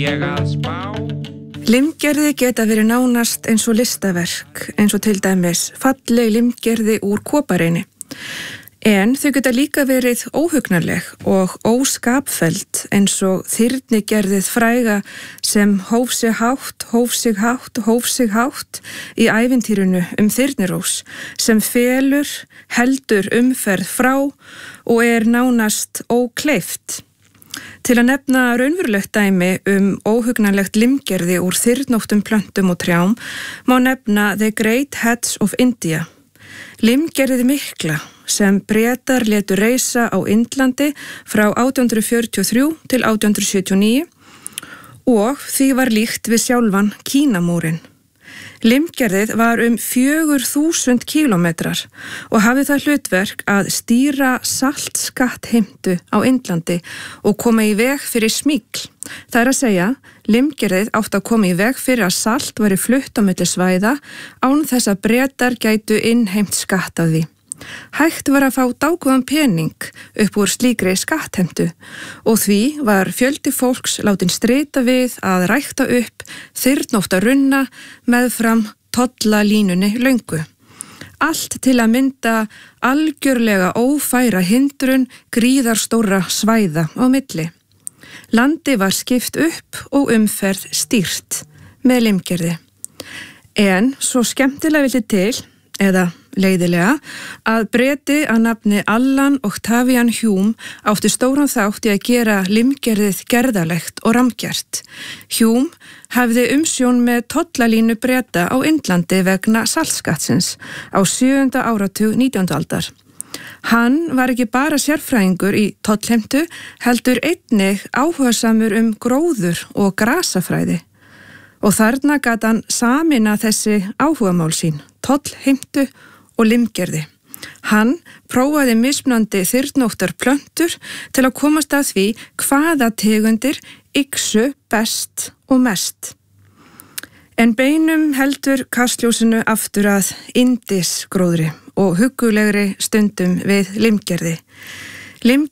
Ég að spá. Limgerði geta verið nánast eins og listaverk, eins og til dæmis falleg limgerði úr kopareini. En þau geta líka verið óhugnarleg og óskapfelld eins og þyrnigerðið fræga sem hóf sig hátt í ævintýrinu Þyrnirós sem felur, heldur umferð frá og nánast ókleift. Til að nefna raunverulegt dæmi óhugnanlegt limgerði úr þyrnóttum plöntum og trjám má nefna The Great Heads of India. Limgerðið mikla sem Bretar létu reisa á Indlandi frá 1843 til 1879 og því var líkt við sjálfan Kínamúrinn. Limgerðið var 4.000 kílómetrar og hafði það hlutverk að stýra saltskattheimtu á Indlandi og koma í veg fyrir smygl. Það að segja, limgerðið átti að koma í veg fyrir að salt væri flutt á milli svæða án þess að Bretar gætu innheimt skatt af því. Hægt var að fá dágóðan pening upp úr slíkri skattheimtu og því var fjöldi fólks látin strita við að rækta upp þyrnótta runna meðfram tollalínunni löngu. Allt til að mynda algjörlega ófæra hindrun gríðarstóra svæða á milli. Landi var skipt upp og umferð stýrt með limgerði. En svo skemmtilega vildi til, eða leiðilega, að Breti að nafni Allan Octavian Hume átti stóran þátt í að gera limgerðið gerðalegt og rammgert. Hume hefði umsjón með tollalínu Breta á Indlandi vegna saltskattsins á 7. áratug 19. aldar. Hann var ekki bara sérfræðingur í tollheimtu, heldur einnig áhugasamur gróður og grasafræði. Og þarna gat hann sameina þessi áhugamál sín, tollheimtu og limgerði. Hann prófaði mismunandi þyrnóttar plöntur til að komast að því hvaða tegundir yxu best og mest. En beinum heldur kastljósinu aftur að indisgróðri og huggulegri stundum við limgerði.